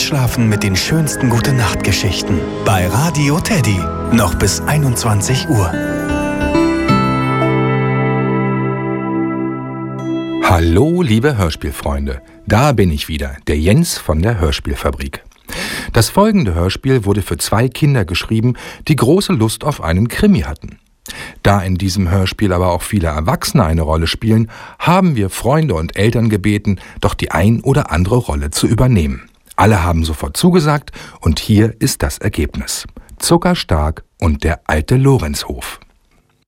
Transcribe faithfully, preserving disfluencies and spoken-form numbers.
Einschlafen mit den schönsten Gute-Nacht-Geschichten bei Radio Teddy. Noch bis einundzwanzig Uhr. Hallo, liebe Hörspielfreunde. Da bin ich wieder, der Jens von der Hörspielfabrik. Das folgende Hörspiel wurde für zwei Kinder geschrieben, die große Lust auf einen Krimi hatten. Da in diesem Hörspiel aber auch viele Erwachsene eine Rolle spielen, haben wir Freunde und Eltern gebeten, doch die ein oder andere Rolle zu übernehmen. Alle haben sofort zugesagt und hier ist das Ergebnis. Zuckerstark und der alte Lorenzhof.